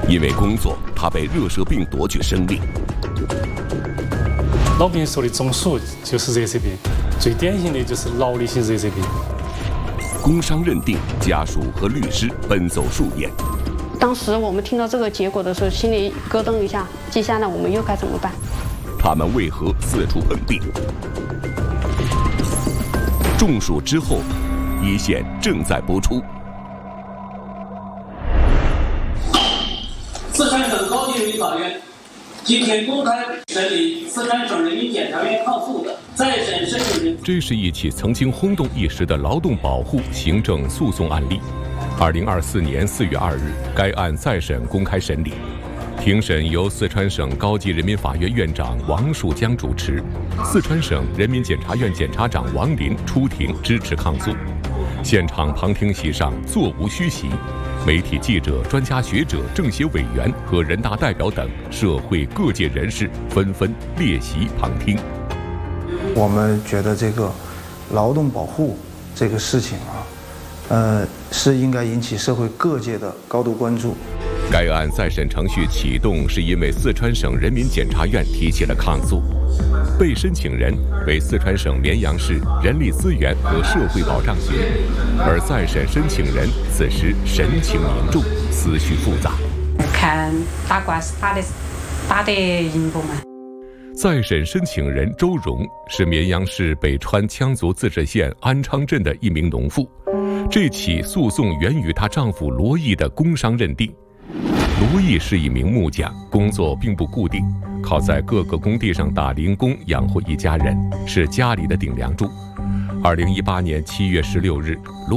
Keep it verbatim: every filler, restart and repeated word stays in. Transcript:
因为工作，他被热射病夺去生命。 老病说的中暑就是热射病，最典型的就是劳力性热射病。 工伤认定，家属和律师奔走数年。 当时我们听到这个结果的时候，心里咯噔一下，接下来我们又该怎么办？ 他们为何四处碰壁？中暑之后，一线正在播出。 四川省高级人民法院今天公开审理四川省人民检察院抗诉的再审申请人。 这是一起曾经轰动一时的劳动保护行政诉讼案例。二零二四年四月二日，该案再审公开审理。庭审由四川省高级人民法院院长王树江主持，四川省人民检察院检察长王林出庭支持抗诉。现场旁听席上座无虚席，媒体记者、专家学者、政协委员和人大代表等社会各界人士纷纷列席旁听。 我们觉得这个劳动保护这个事情啊，呃，是应该引起社会各界的高度关注。 该案再审程序启动是因为四川省人民检察院提起了抗诉，被申请人为四川省绵阳市人力资源和社会保障局，而再审申请人此时神情凝重，思绪复杂。 看打官司打的打得赢不嘛？ 再审申请人周荣是绵阳市北川羌族自治县安昌镇的一名农妇，这起诉讼源于她丈夫罗毅的工伤认定。罗毅是一名木匠，工作并不固定，靠在各个工地上打零工养活一家人，是家里的顶梁柱。二零一八年七月十六日，罗